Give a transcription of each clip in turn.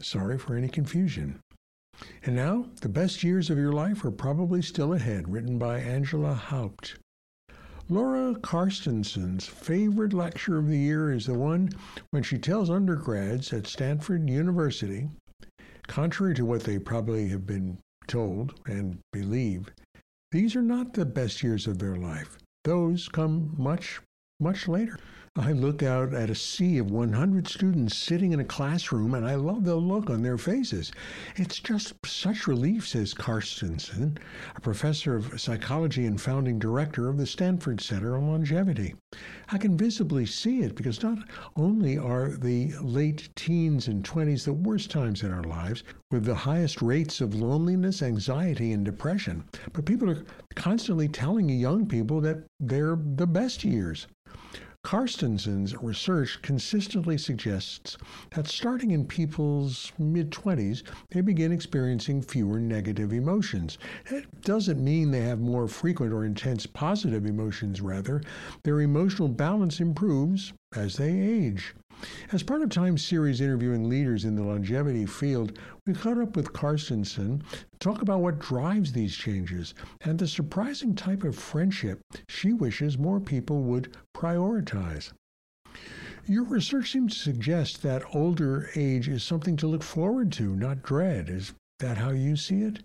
Sorry for any confusion. And now, the best years of your life are probably still ahead, written by Angela Haupt. Laura Carstenson's favorite lecture of the year is the one when she tells undergrads at Stanford University, contrary to what they probably have been told and believe, these are not the best years of their life. Those come much, much later. I look out at a sea of 100 students sitting in a classroom, and I love the look on their faces. It's just such relief, says Carstensen, a professor of psychology and founding director of the Stanford Center on Longevity. I can visibly see it because not only are the late teens and 20s the worst times in our lives, with the highest rates of loneliness, anxiety, and depression, but people are constantly telling young people that they're the best years. Carstensen's research consistently suggests that starting in people's mid-20s, they begin experiencing fewer negative emotions. It doesn't mean they have more frequent or intense positive emotions, rather. Their emotional balance improves as they age. As part of Time's series interviewing leaders in the longevity field, we caught up with Carstensen to talk about what drives these changes and the surprising type of friendship she wishes more people would prioritize. Your research seems to suggest that older age is something to look forward to, not dread. Is that how you see it?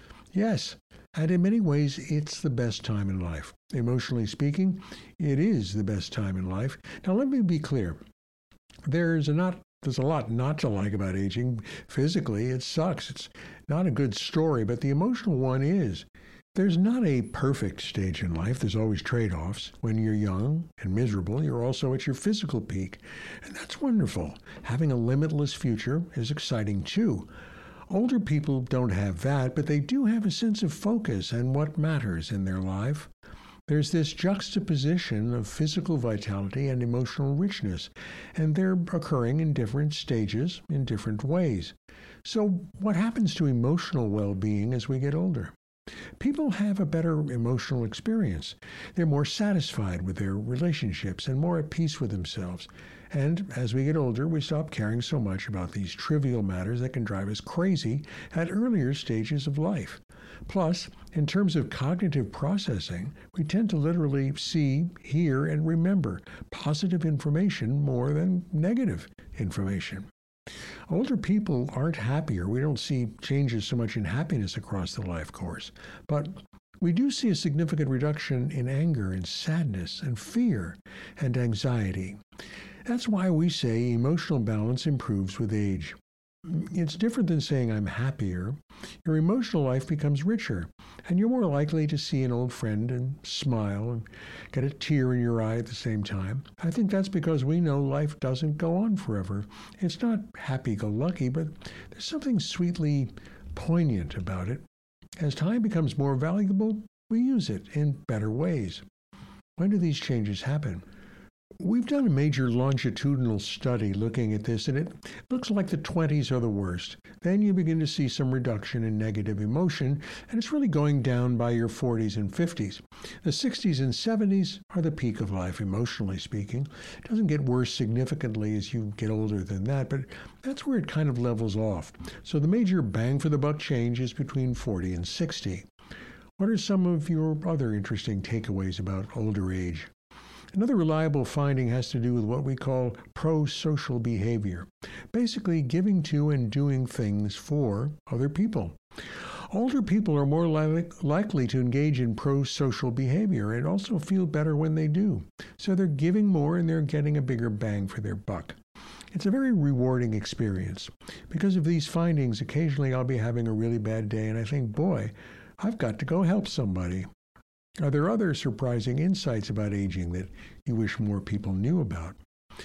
Yes, and in many ways, it's the best time in life. Emotionally speaking, it is the best time in life. Now, let me be clear. There's a lot not to like about aging. Physically, it sucks. It's not a good story, but the emotional one is. There's not a perfect stage in life. There's always trade-offs. When you're young and miserable, you're also at your physical peak. And that's wonderful. Having a limitless future is exciting too. Older people don't have that, but they do have a sense of focus and what matters in their life. There's this juxtaposition of physical vitality and emotional richness, and they're occurring in different stages in different ways. So what happens to emotional well-being as we get older? People have a better emotional experience. They're more satisfied with their relationships and more at peace with themselves. And as we get older, we stop caring so much about these trivial matters that can drive us crazy at earlier stages of life. Plus, in terms of cognitive processing, we tend to literally see, hear, and remember positive information more than negative information. Older people aren't happier. We don't see changes so much in happiness across the life course. But we do see a significant reduction in anger and sadness and fear and anxiety. That's why we say emotional balance improves with age. It's different than saying I'm happier. Your emotional life becomes richer, and you're more likely to see an old friend and smile and get a tear in your eye at the same time. I think that's because we know life doesn't go on forever. It's not happy-go-lucky, but there's something sweetly poignant about it. As time becomes more valuable, we use it in better ways. When do these changes happen? We've done a major longitudinal study looking at this, and it looks like the 20s are the worst. Then you begin to see some reduction in negative emotion, and it's really going down by your 40s and 50s. The 60s and 70s are the peak of life, emotionally speaking. It doesn't get worse significantly as you get older than that, but that's where it kind of levels off. So the major bang for the buck change is between 40 and 60. What are some of your other interesting takeaways about older age? Another reliable finding has to do with what we call pro-social behavior, basically giving to and doing things for other people. Older people are more likely to engage in pro-social behavior and also feel better when they do. So they're giving more and they're getting a bigger bang for their buck. It's a very rewarding experience. Because of these findings, occasionally I'll be having a really bad day and I think, boy, I've got to go help somebody. Are there other surprising insights about aging that you wish more people knew about?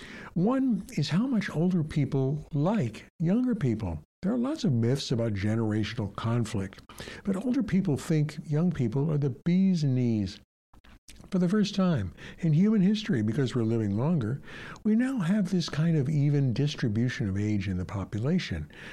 One is how much older people like younger people. There are lots of myths about generational conflict, but older people think young people are the bee's knees. For the first time in human history, because we're living longer, we now have this kind of even distribution of age in the population.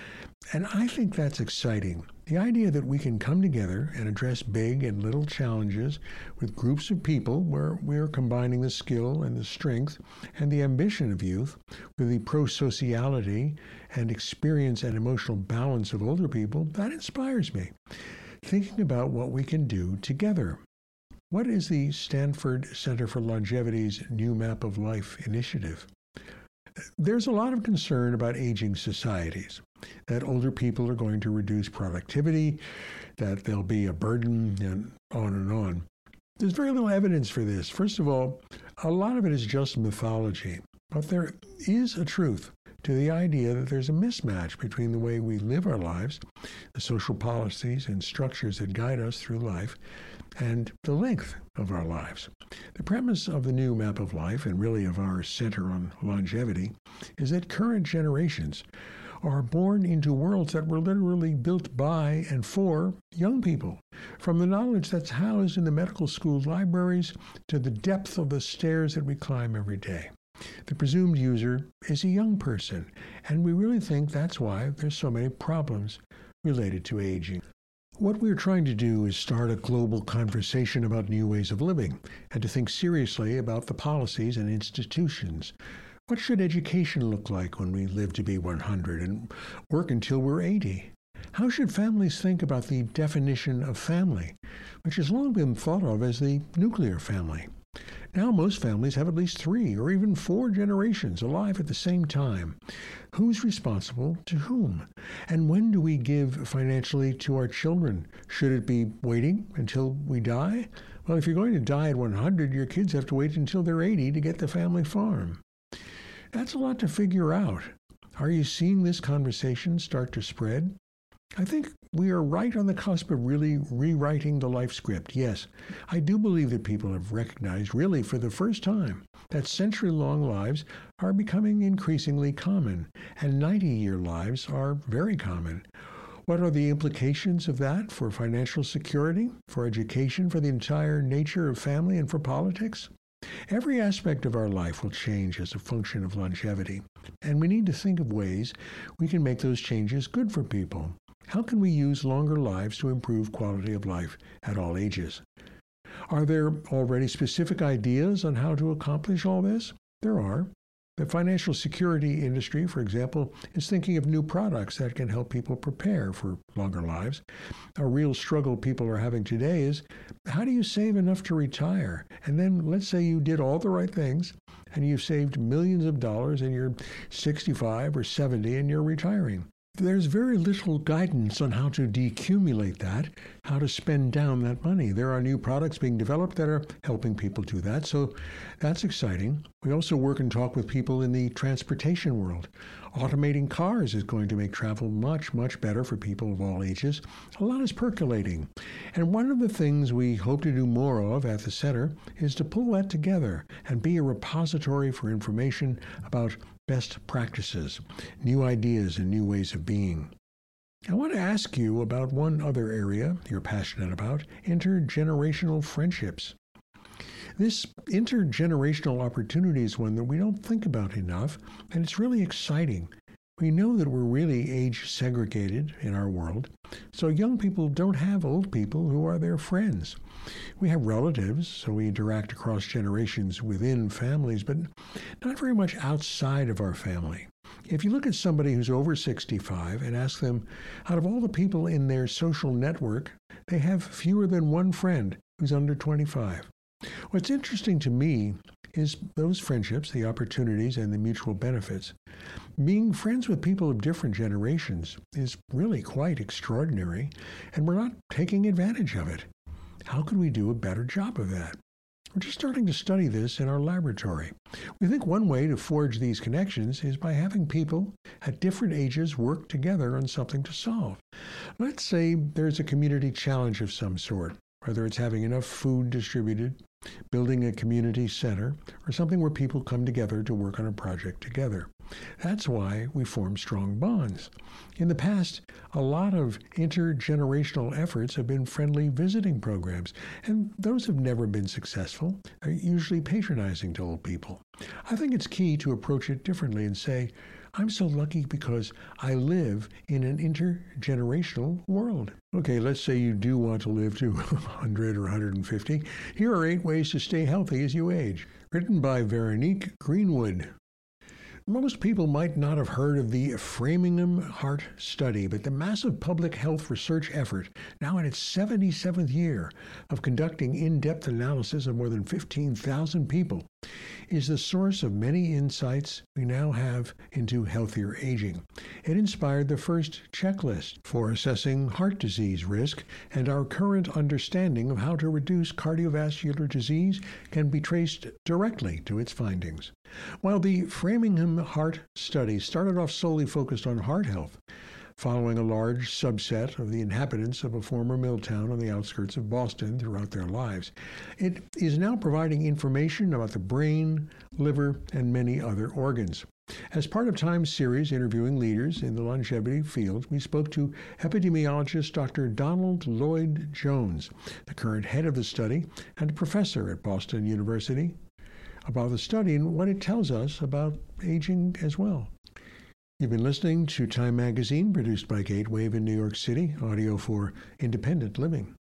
And I think that's exciting. The idea that we can come together and address big and little challenges with groups of people where we're combining the skill and the strength and the ambition of youth with the pro-sociality and experience and emotional balance of older people, that inspires me. Thinking about what we can do together. What is the Stanford Center for Longevity's New Map of Life initiative? There's a lot of concern about aging societies, that older people are going to reduce productivity, that they'll be a burden, and on and on. There's very little evidence for this. First of all, a lot of it is just mythology, but there is a truth to the idea that there's a mismatch between the way we live our lives, the social policies and structures that guide us through life, and the length of our lives. The premise of the new map of life, and really of our Center on Longevity, is that current generations are born into worlds that were literally built by and for young people, from the knowledge that's housed in the medical school libraries to the depth of the stairs that we climb every day. The presumed user is a young person, and we really think that's why there's so many problems related to aging. What we're trying to do is start a global conversation about new ways of living and to think seriously about the policies and institutions. What should education look like when we live to be 100 and work until we're 80? How should families think about the definition of family, which has long been thought of as the nuclear family? Now most families have at least 3 or even 4 generations alive at the same time. Who's responsible to whom? And when do we give financially to our children? Should it be waiting until we die? Well, if you're going to die at 100, your kids have to wait until they're 80 to get the family farm. That's a lot to figure out. Are you seeing this conversation start to spread? I think we are right on the cusp of really rewriting the life script. Yes, I do believe that people have recognized, really for the first time, that century-long lives are becoming increasingly common, and 90-year lives are very common. What are the implications of that for financial security, for education, for the entire nature of family, and for politics? Every aspect of our life will change as a function of longevity, and we need to think of ways we can make those changes good for people. How can we use longer lives to improve quality of life at all ages? Are there already specific ideas on how to accomplish all this? There are. The financial security industry, for example, is thinking of new products that can help people prepare for longer lives. A real struggle people are having today is, how do you save enough to retire? And then let's say you did all the right things and you've saved millions of dollars and you're 65 or 70 and you're retiring. There's very little guidance on how to decumulate that, how to spend down that money. There are new products being developed that are helping people do that, so that's exciting. We also work and talk with people in the transportation world. Automating cars is going to make travel much, much better for people of all ages. A lot is percolating. And one of the things we hope to do more of at the center is to pull that together and be a repository for information about best practices, new ideas, and new ways of being. I want to ask you about one other area you're passionate about, intergenerational friendships. This intergenerational opportunity is one that we don't think about enough, and it's really exciting. We know that we're really age segregated in our world, so young people don't have old people who are their friends. We have relatives, so we interact across generations within families, but not very much outside of our family. If you look at somebody who's over 65 and ask them, out of all the people in their social network, they have fewer than one friend who's under 25. What's interesting to me is those friendships, the opportunities, and the mutual benefits. Being friends with people of different generations is really quite extraordinary, and we're not taking advantage of it. How can we do a better job of that? We're just starting to study this in our laboratory. We think one way to forge these connections is by having people at different ages work together on something to solve. Let's say there's a community challenge of some sort, whether it's having enough food distributed, building a community center, or something where people come together to work on a project together. That's why we form strong bonds. In the past, a lot of intergenerational efforts have been friendly visiting programs, and those have never been successful. They're usually patronizing to old people. I think it's key to approach it differently and say, I'm so lucky because I live in an intergenerational world. Okay, let's say you do want to live to 100 or 150. Here are 8 ways to stay healthy as you age. Written by Veronique Greenwood. Most people might not have heard of the Framingham Heart Study, but the massive public health research effort, now in its 77th year of conducting in-depth analysis of more than 15,000 people, is the source of many insights we now have into healthier aging. It inspired the first checklist for assessing heart disease risk, and our current understanding of how to reduce cardiovascular disease can be traced directly to its findings. While the Framingham Heart Study started off solely focused on heart health, following a large subset of the inhabitants of a former mill town on the outskirts of Boston throughout their lives, it is now providing information about the brain, liver, and many other organs. As part of Time's series interviewing leaders in the longevity field, we spoke to epidemiologist Dr. Donald Lloyd Jones, the current head of the study and a professor at Boston University, about the study and what it tells us about aging as well. You've been listening to Time Magazine, produced by Gatewave in New York City, audio for independent living.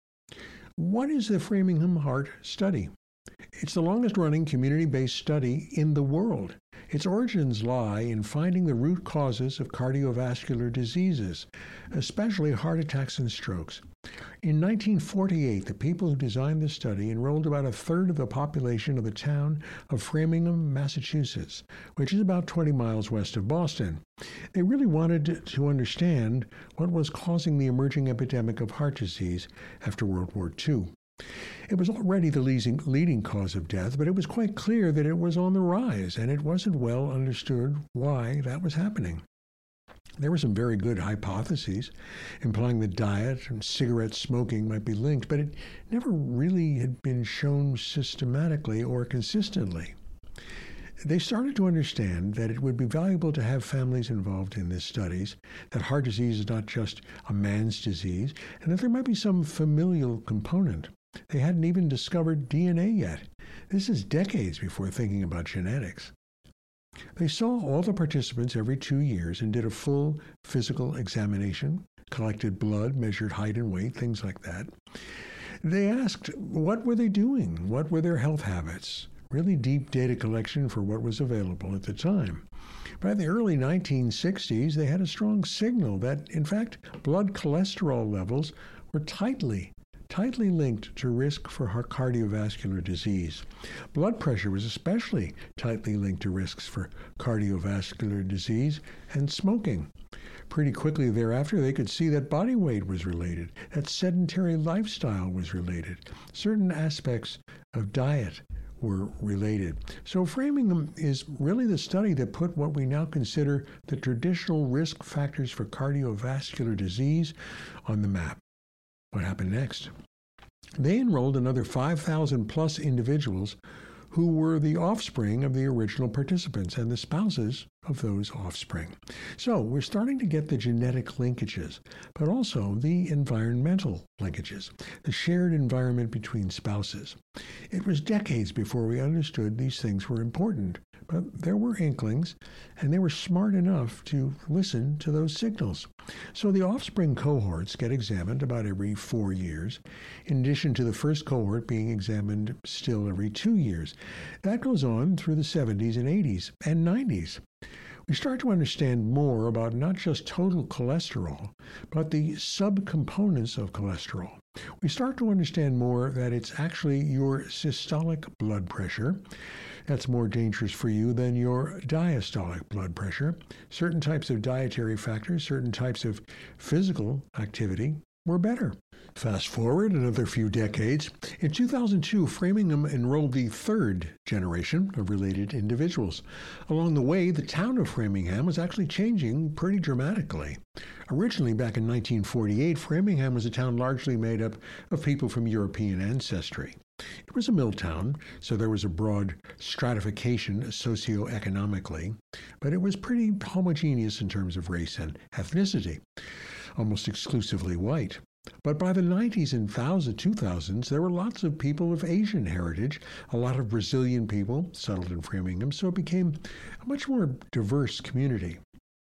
What is the Framingham Heart Study? It's the longest-running community-based study in the world. Its origins lie in finding the root causes of cardiovascular diseases, especially heart attacks and strokes. In 1948, the people who designed the study enrolled about a third of the population of the town of Framingham, Massachusetts, which is about 20 miles west of Boston. They really wanted to understand what was causing the emerging epidemic of heart disease after World War II. It was already the leading cause of death, but it was quite clear that it was on the rise, and it wasn't well understood why that was happening. There were some very good hypotheses implying that diet and cigarette smoking might be linked, but it never really had been shown systematically or consistently. They started to understand that it would be valuable to have families involved in these studies, that heart disease is not just a man's disease, and that there might be some familial component. They hadn't even discovered DNA yet. This is decades before thinking about genetics. They saw all the participants every 2 years and did a full physical examination, collected blood, measured height and weight, things like that. They asked, what were they doing? What were their health habits? Really deep data collection for what was available at the time. By the early 1960s, they had a strong signal that, in fact, blood cholesterol levels were tightly linked to risk for cardiovascular disease. Blood pressure was especially tightly linked to risks for cardiovascular disease and smoking. Pretty quickly thereafter, they could see that body weight was related, that sedentary lifestyle was related, certain aspects of diet were related. So Framingham is really the study that put what we now consider the traditional risk factors for cardiovascular disease on the map. What happened next? They enrolled another 5,000 plus individuals who were the offspring of the original participants and the spouses of those offspring. So we're starting to get the genetic linkages, but also the environmental linkages, the shared environment between spouses. It was decades before we understood these things were important, but there were inklings, and they were smart enough to listen to those signals. So the offspring cohorts get examined about every 4 years, in addition to the first cohort being examined still every 2 years. That goes on through the 70s and 80s and 90s. We start to understand more about not just total cholesterol, but the subcomponents of cholesterol. We start to understand more that it's actually your systolic blood pressure that's more dangerous for you than your diastolic blood pressure. Certain types of dietary factors, certain types of physical activity were better. Fast forward another few decades. In 2002, Framingham enrolled the third generation of related individuals. Along the way, the town of Framingham was actually changing pretty dramatically. Originally, back in 1948, Framingham was a town largely made up of people from European ancestry. It was a mill town, so there was a broad stratification socioeconomically, but it was pretty homogeneous in terms of race and ethnicity, almost exclusively white. But by the 90s and 2000s, there were lots of people of Asian heritage, a lot of Brazilian people settled in Framingham, so it became a much more diverse community.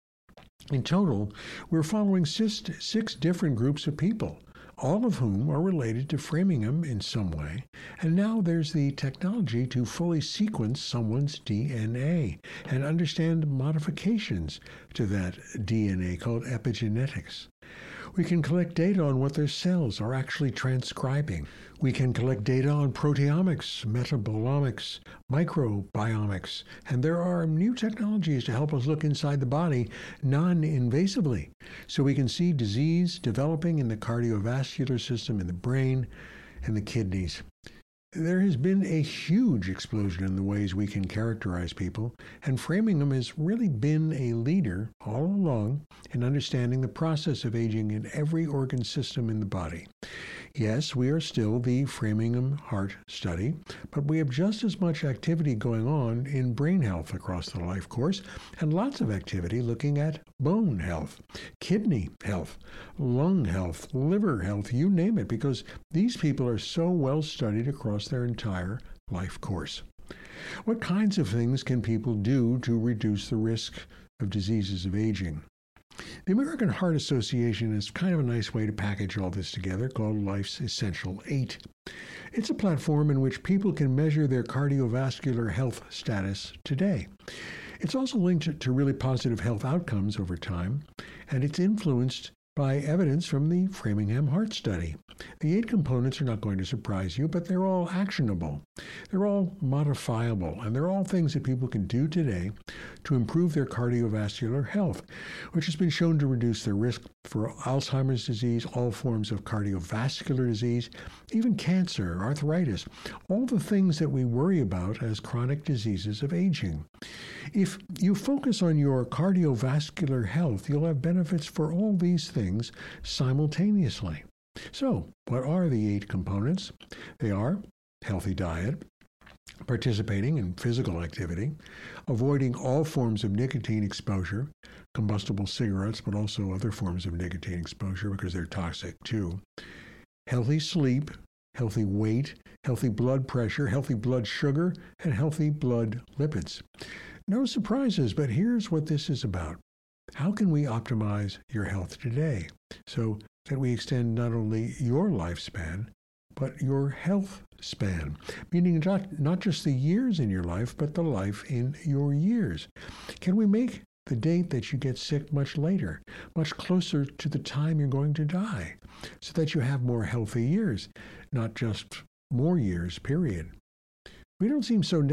In total, we're following six different groups of people, all of whom are related to Framingham in some way, and now there's the technology to fully sequence someone's DNA and understand modifications to that DNA called epigenetics. We can collect data on what their cells are actually transcribing. We can collect data on proteomics, metabolomics, microbiomics, and there are new technologies to help us look inside the body non-invasively, so we can see disease developing in the cardiovascular system, in the brain, and the kidneys. There has been a huge explosion in the ways we can characterize people, and Framingham has really been a leader all along in understanding the process of aging in every organ system in the body. Yes, we are still the Framingham Heart Study, but we have just as much activity going on in brain health across the life course, and lots of activity looking at bone health, kidney health, lung health, liver health, you name it, because these people are so well studied across their entire life course. What kinds of things can people do to reduce the risk of diseases of aging? The American Heart Association is kind of a nice way to package all this together, called Life's Essential 8. It's a platform in which people can measure their cardiovascular health status today. It's also linked to really positive health outcomes over time, and it's influenced by evidence from the Framingham Heart Study. The 8 components are not going to surprise you, but they're all actionable. They're all modifiable, and they're all things that people can do today to improve their cardiovascular health, which has been shown to reduce their risk for Alzheimer's disease, all forms of cardiovascular disease, even cancer, arthritis, all the things that we worry about as chronic diseases of aging. If you focus on your cardiovascular health, you'll have benefits for all these things simultaneously. So, what are the 8 components? They are healthy diet, participating in physical activity, avoiding all forms of nicotine exposure, combustible cigarettes, but also other forms of nicotine exposure because they're toxic too, healthy sleep, healthy weight, healthy blood pressure, healthy blood sugar, and healthy blood lipids. No surprises, but here's what this is about. How can we optimize your health today so that we extend not only your lifespan, but your health span, meaning not just the years in your life, but the life in your years? Can we make the date that you get sick much later, much closer to the time you're going to die, so that you have more healthy years, not just more years, period? We don't seem to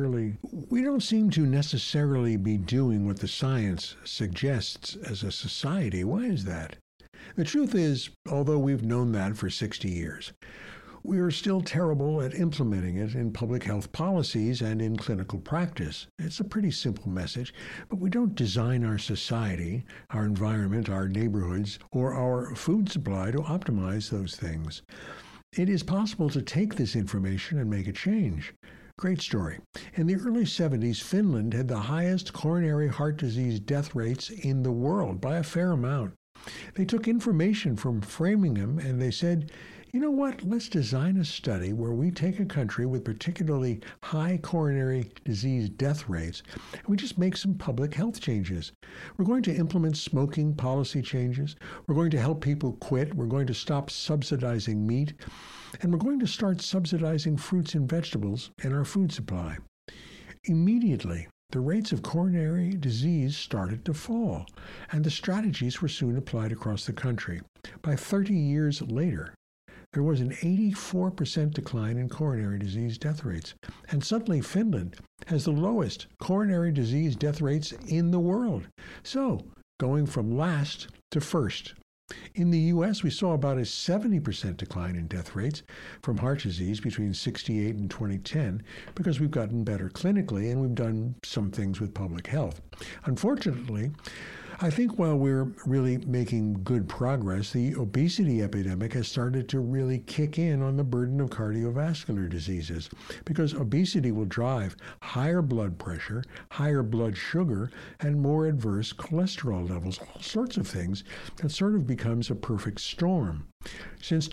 necessarily be doing what the science suggests as a society. Why is that? The truth is, although we've known that for 60 years, we are still terrible at implementing it in public health policies and in clinical practice. It's a pretty simple message, but we don't design our society, our environment, our neighborhoods, or our food supply to optimize those things. It is possible to take this information and make a change. Great story. In the early 70s, Finland had the highest coronary heart disease death rates in the world by a fair amount. They took information from Framingham and they said, you know what, let's design a study where we take a country with particularly high coronary disease death rates and we just make some public health changes. We're going to implement smoking policy changes. We're going to help people quit. We're going to stop subsidizing meat. And we're going to start subsidizing fruits and vegetables in our food supply. Immediately, the rates of coronary disease started to fall, and the strategies were soon applied across the country. By 30 years later, there was an 84% decline in coronary disease death rates, and suddenly Finland has the lowest coronary disease death rates in the world. So, going from last to first. In the U.S., we saw about a 70% decline in death rates from heart disease between 1968 and 2010 because we've gotten better clinically and we've done some things with public health. Unfortunately, I think while we're really making good progress, the obesity epidemic has started to really kick in on the burden of cardiovascular diseases, because obesity will drive higher blood pressure, higher blood sugar, and more adverse cholesterol levels, all sorts of things. That sort of becomes a perfect storm. Since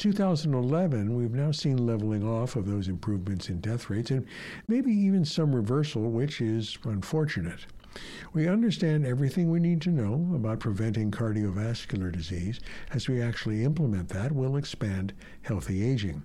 2011, we've now seen leveling off of those improvements in death rates and maybe even some reversal, which is unfortunate. We understand everything we need to know about preventing cardiovascular disease. As we actually implement that, we'll expand healthy aging.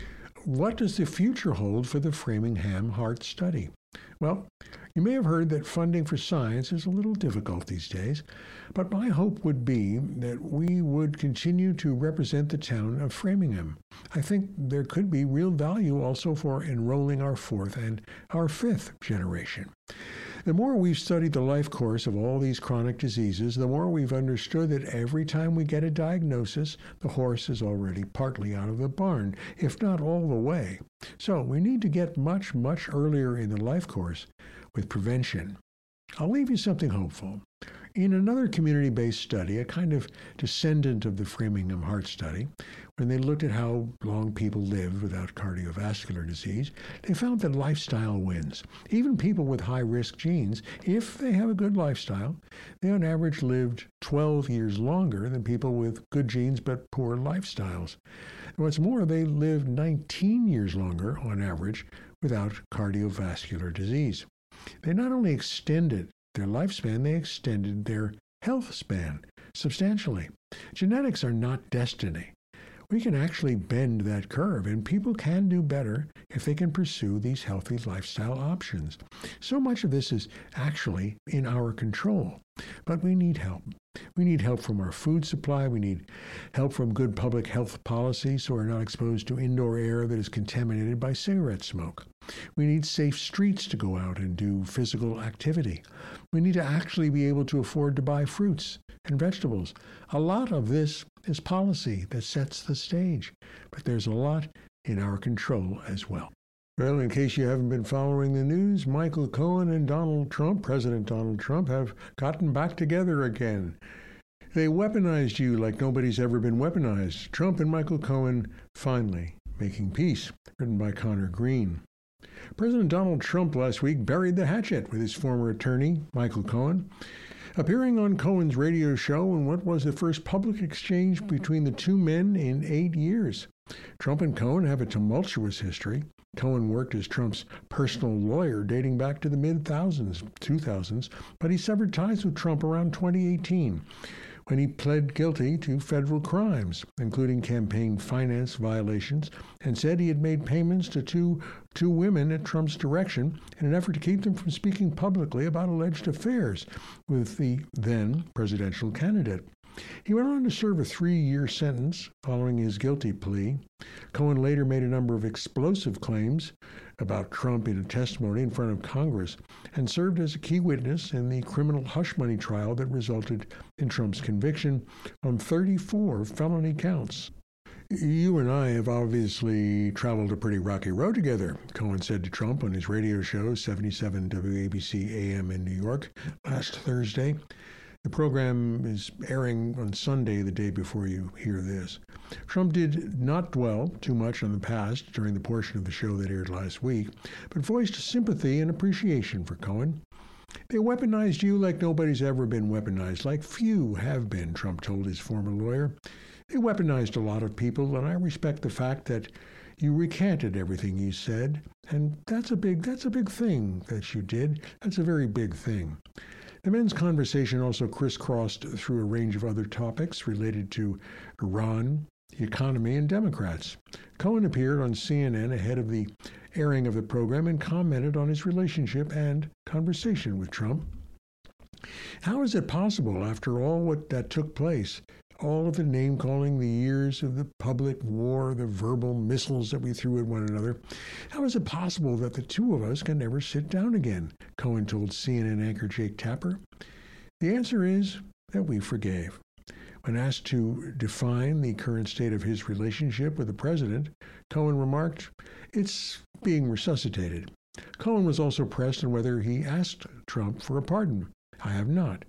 What does the future hold for the Framingham Heart Study? Well, you may have heard that funding for science is a little difficult these days, but my hope would be that we would continue to represent the town of Framingham. I think there could be real value also for enrolling our fourth and our fifth generation. The more we've studied the life course of all these chronic diseases, the more we've understood that every time we get a diagnosis, the horse is already partly out of the barn, if not all the way. So we need to get much, much earlier in the life course with prevention. I'll leave you something hopeful. In another community-based study, a kind of descendant of the Framingham Heart Study, when they looked at how long people lived without cardiovascular disease, they found that lifestyle wins. Even people with high-risk genes, if they have a good lifestyle, they on average lived 12 years longer than people with good genes but poor lifestyles. And what's more, they lived 19 years longer on average without cardiovascular disease. They not only extended their lifespan, they extended their health span substantially. Genetics are not destiny. We can actually bend that curve, and people can do better if they can pursue these healthy lifestyle options. So much of this is actually in our control, but we need help. We need help from our food supply. We need help from good public health policy so we're not exposed to indoor air that is contaminated by cigarette smoke. We need safe streets to go out and do physical activity. We need to actually be able to afford to buy fruits and vegetables. A lot of this is policy that sets the stage, but there's a lot in our control as well. Well, in case you haven't been following the news, Michael Cohen and Donald Trump, President Donald Trump, have gotten back together again. They weaponized you like nobody's ever been weaponized. Trump and Michael Cohen finally making peace, written by Connor Green. President Donald Trump last week buried the hatchet with his former attorney, Michael Cohen, appearing on Cohen's radio show in what was the first public exchange between the two men in 8 years. Trump and Cohen have a tumultuous history. Cohen worked as Trump's personal lawyer dating back to the mid-2000s, but he severed ties with Trump around 2018 when he pled guilty to federal crimes, including campaign finance violations, and said he had made payments to two women at Trump's direction in an effort to keep them from speaking publicly about alleged affairs with the then presidential candidate. He went on to serve a 3-year sentence following his guilty plea. Cohen later made a number of explosive claims about Trump in a testimony in front of Congress and served as a key witness in the criminal hush money trial that resulted in Trump's conviction on 34 felony counts. You and I have obviously traveled a pretty rocky road together, Cohen said to Trump on his radio show, 77 WABC AM in New York, last Thursday. The program is airing on Sunday, the day before you hear this. Trump did not dwell too much on the past during the portion of the show that aired last week, but voiced sympathy and appreciation for Cohen. They weaponized you like nobody's ever been weaponized, like few have been, Trump told his former lawyer. They weaponized a lot of people, and I respect the fact that you recanted everything you said, and that's a big thing that you did. That's a very big thing. The men's conversation also crisscrossed through a range of other topics related to Iran, the economy, and Democrats. Cohen appeared on CNN ahead of the airing of the program and commented on his relationship and conversation with Trump. How is it possible, after all what that took place, all of the name-calling, the years of the public war, the verbal missiles that we threw at one another, how is it possible that the two of us can never sit down again? Cohen told CNN anchor Jake Tapper. The answer is that we forgave. When asked to define the current state of his relationship with the president, Cohen remarked, "It's being resuscitated." Cohen was also pressed on whether he asked Trump for a pardon. "I have not."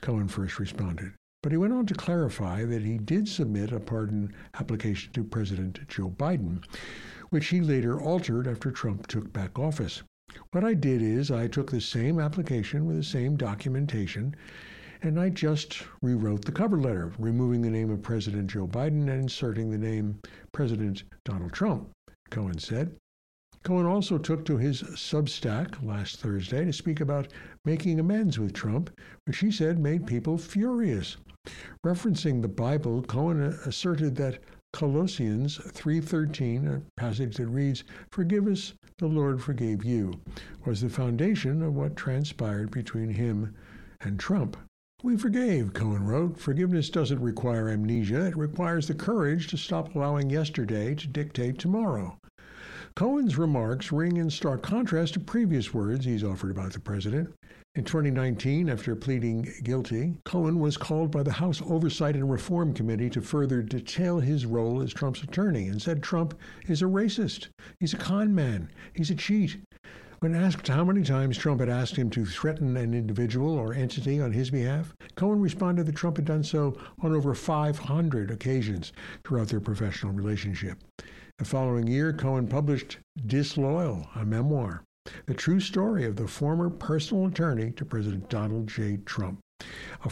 Cohen first responded. But he went on to clarify that he did submit a pardon application to President Joe Biden, which he later altered after Trump took back office. What I did is I took the same application with the same documentation, and I just rewrote the cover letter, removing the name of President Joe Biden and inserting the name President Donald Trump, Cohen said. Cohen also took to his Substack last Thursday to speak about making amends with Trump, which he said made people furious. Referencing the Bible, Cohen asserted that Colossians 3:13, a passage that reads, "Forgive us, the Lord forgave you," was the foundation of what transpired between him and Trump. "We forgave," Cohen wrote. "Forgiveness doesn't require amnesia. It requires the courage to stop allowing yesterday to dictate tomorrow." Cohen's remarks ring in stark contrast to previous words he's offered about the president. In 2019, after pleading guilty, Cohen was called by the House Oversight and Reform Committee to further detail his role as Trump's attorney and said Trump is a racist. He's a con man. He's a cheat. When asked how many times Trump had asked him to threaten an individual or entity on his behalf, Cohen responded that Trump had done so on over 500 occasions throughout their professional relationship. The following year, Cohen published Disloyal, a memoir, the true story of the former personal attorney to President Donald J. Trump, a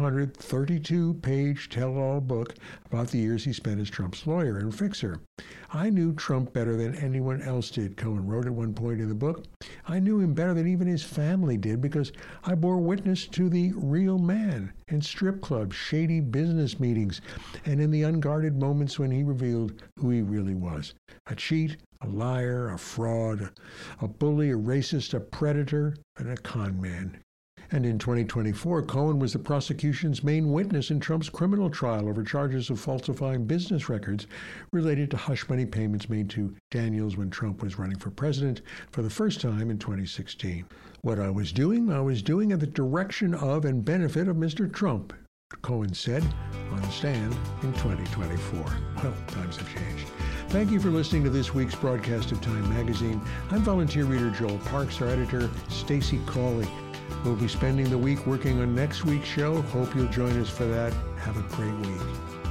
432-page tell-all book about the years he spent as Trump's lawyer and fixer. "I knew Trump better than anyone else did," Cohen wrote at one point in the book. "I knew him better than even his family did because I bore witness to the real man in strip clubs, shady business meetings, and in the unguarded moments when he revealed who he really was. A cheat, a liar, a fraud, a bully, a racist, a predator, and a con man." And in 2024, Cohen was the prosecution's main witness in Trump's criminal trial over charges of falsifying business records related to hush money payments made to Daniels when Trump was running for president for the first time in 2016. "What I was doing at the direction of and benefit of Mr. Trump," Cohen said on the stand in 2024. Well, times have changed. Thank you for listening to this week's broadcast of Time Magazine. I'm volunteer reader Joel Parks, our editor Stacy Cawley. We'll be spending the week working on next week's show. Hope you'll join us for that. Have a great week.